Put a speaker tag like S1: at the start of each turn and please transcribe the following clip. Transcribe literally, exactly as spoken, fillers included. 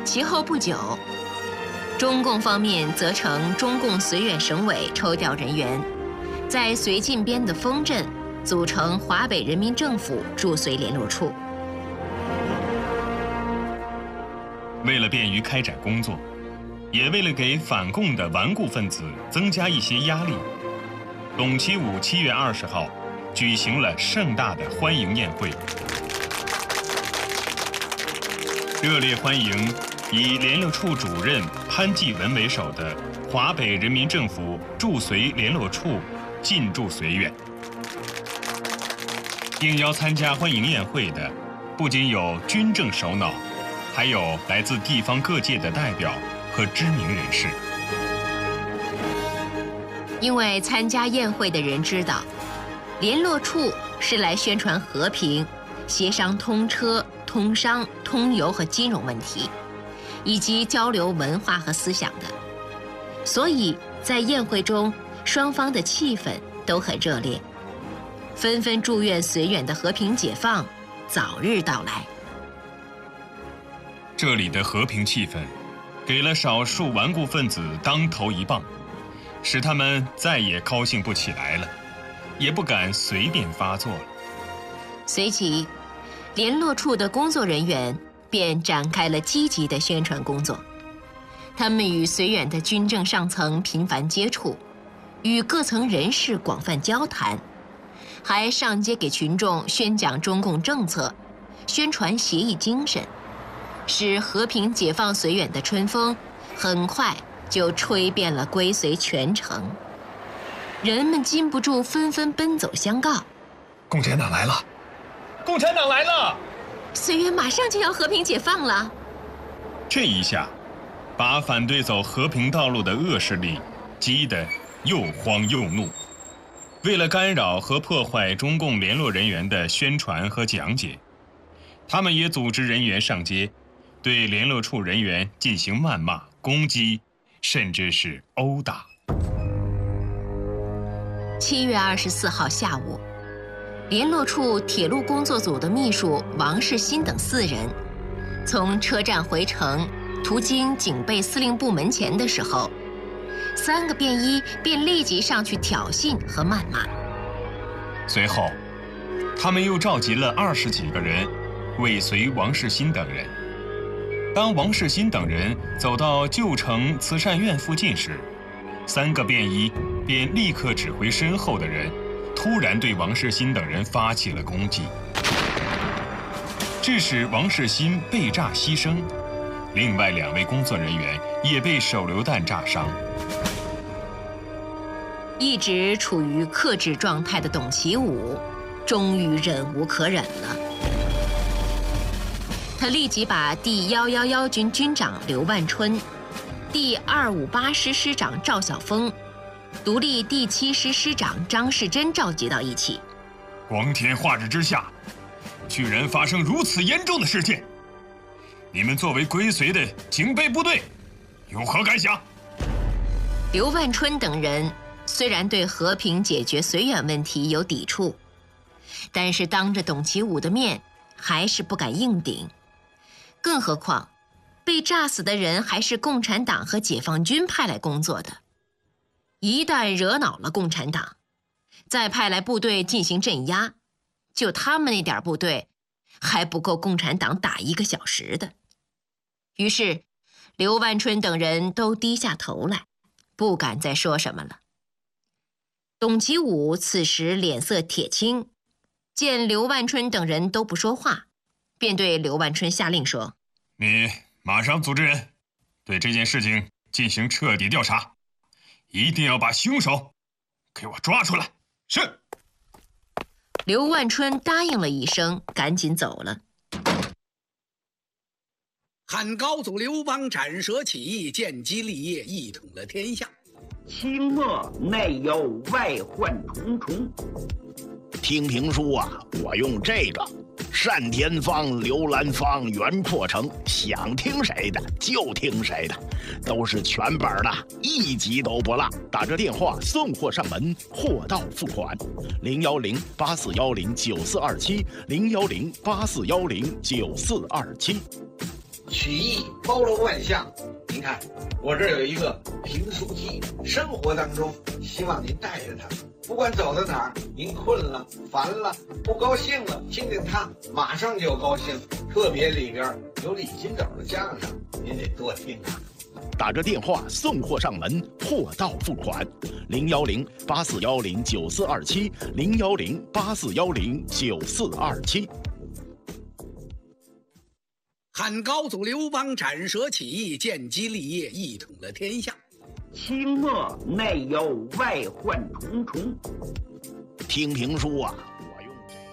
S1: 其后不久，中共方面责成中共绥远省委抽调人员，在绥靖边的丰镇组成华北人民政府驻绥联络处。
S2: 为了便于开展工作，也为了给反共的顽固分子增加一些压力，董其武七月二十号举行了盛大的欢迎宴会，热烈欢迎以联络处主任潘继文为首的华北人民政府驻绥联络处进驻绥远。应邀参加欢迎宴会的，不仅有军政首脑，还有来自地方各界的代表和知名人士。
S1: 因为参加宴会的人知道，联络处是来宣传和平、协商通车、通商、通邮和金融问题，以及交流文化和思想的，所以在宴会中，双方的气氛都很热烈，纷纷祝愿绥远的和平解放早日到来。
S2: 这里的和平气氛，给了少数顽固分子当头一棒，使他们再也高兴不起来了，也不敢随便发作了。
S1: 随即，联络处的工作人员便展开了积极的宣传工作。他们与绥远的军政上层频繁接触，与各层人士广泛交谈，还上街给群众宣讲中共政策，宣传协议精神，使和平解放绥远的春风很快就吹遍了归绥全城。人们禁不住纷纷奔走相告：
S3: 共产党来了！
S4: 共产党来了！
S1: 绥远马上就要和平解放了。
S2: 这一下，把反对走和平道路的恶势力激得又慌又怒。为了干扰和破坏中共联络人员的宣传和讲解，他们也组织人员上街，对联络处人员进行谩骂、攻击，甚至是殴打。
S1: 七月二十四号下午，联络处铁路工作组的秘书王世新等四人，从车站回城，途经警备司令部门前的时候，三个便衣便立即上去挑衅和谩骂。
S2: 随后，他们又召集了二十几个人，尾随王世新等人。当王世新等人走到旧城慈善院附近时，三个便衣便立刻指挥身后的人，突然对王世新等人发起了攻击，致使王世新被炸牺牲，另外两位工作人员也被手榴弹炸伤。
S1: 一直处于克制状态的董其武，终于忍无可忍了。他立即把第一一一军军长刘万春、第二五八师师长赵晓峰、独立第七师师长张世珍召集到一起。
S2: 光天化日之下，居然发生如此严重的事件，你们作为归绥的警备部队，有何感想？
S1: 刘万春等人虽然对和平解决绥远问题有抵触，但是当着董其武的面，还是不敢硬顶。更何况，被炸死的人还是共产党和解放军派来工作的，一旦惹恼了共产党，再派来部队进行镇压，就他们那点部队，还不够共产党打一个小时的。于是，刘万春等人都低下头来，不敢再说什么了。董其武此时脸色铁青，见刘万春等人都不说话，便对刘万春下令说：
S2: 你马上组织人对这件事情进行彻底调查，一定要把凶手给我抓出来。是。
S1: 刘万春答应了一声，赶紧走了。
S5: 汉高祖刘邦斩蛇起义，建基立业，一统了天下。
S6: 清末内忧外患重重。
S7: 听评书啊，我用这个单田芳、刘兰芳、袁阔成，想听谁的就听谁的，都是全本的，一集都不落。打着电话送货上门，货到付款。零幺零八四幺零九四二七，零幺零八四幺零九四二七。
S8: 曲艺包罗万象。您看，我这儿有一个评书机，生活当中希望您带着它，不管走到哪儿，您困了、烦了、不高兴了，听听它，马上就高兴。特别里边有李金斗的相声，您得多听啊。
S7: 打个电话送货上门，货到付款，零幺零八四幺零九四二七，零幺零八四幺零九四二七。
S5: 汉高祖刘邦斩蛇起义，建基立业，一统了天下。
S6: 清末内忧外患重重。
S7: 听评书啊，